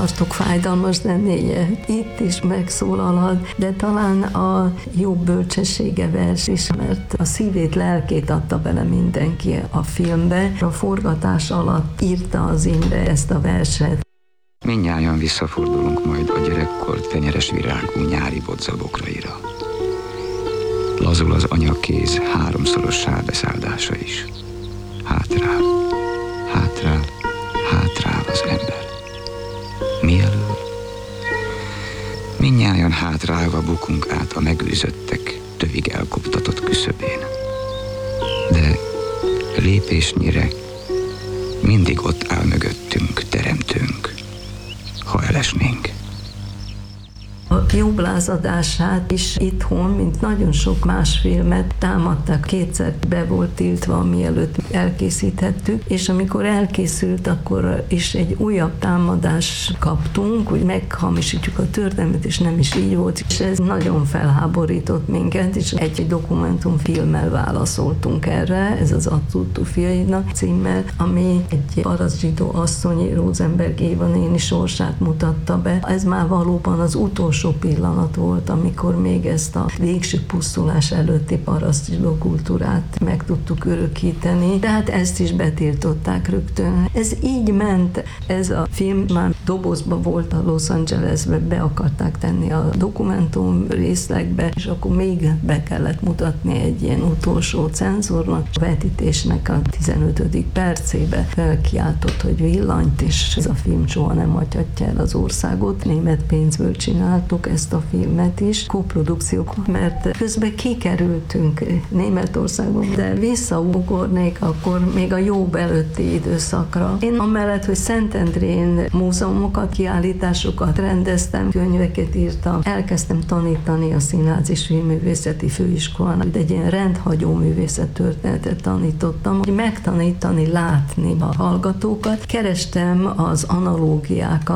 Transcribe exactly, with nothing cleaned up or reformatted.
tartok fájdalmas zenéje. Itt is megszólalhat, de talán a jobb bölcsessége vers is, mert a szívét, lelkét adta bele mindenki a filmbe. A forgatás alatt írta az Imre ezt a verset. Mindnyájan visszafordulunk majd a gyerekkor tenyeres virágú nyári bodzabokraira. Lazul az anyakéz háromszoros sáveszáldása is. Hátrál, hátrál, hátrál az ember. Mielőtt mindnyájan hátrálva bukunk át a megűzöttek tövig elkoptatott küszöbén. De lépésnyire mindig ott áll mögöttünk teremtőnk, ha elesnénk. A jobb lázadását is itthon, mint nagyon sok más filmet támadtak, kétszer be volt tiltva, mielőtt elkészíthettük, és amikor elkészült, akkor is egy újabb támadást kaptunk, hogy meghamisítjuk a történetet, és nem is így volt, és ez nagyon felháborított minket, és egy dokumentumfilmmel válaszoltunk erre, ez az Attuttu fiainak címmel, ami egy parasztzsidó asszony, Rosenberg Éva néni sorsát mutatta be. Ez már valóban az utolsó pillanat volt, amikor még ezt a végső pusztulás előtti parasztzsidó kultúrát meg tudtuk örökíteni, de hát ezt is betiltották rögtön. Ez így ment, ez a film már dobozba volt a Los Angelesbe, be akarták tenni a dokumentum részlegbe, és akkor még be kellett mutatni egy ilyen utolsó cenzornak. A vetítésnek a tizenötödik percébe felkiáltott, hogy villanyt, és ez a film soha nem hagyhatja el az országot. Német pénzből csináltuk ezt a filmet is, koprodukciók, mert közben kikerültünk Németországba, de visszaugornék akkor még a jobb előtti időszakra. Én amellett, hogy Szentendrén múzeumokat, kiállításokat rendeztem, könyveket írtam, elkezdtem tanítani a Színház és Filmművészeti Főiskolán, de egy ilyen rendhagyó művészettörténetet tanítottam, hogy megtanítani, látni a hallgatókat. Kerestem az analógiákat,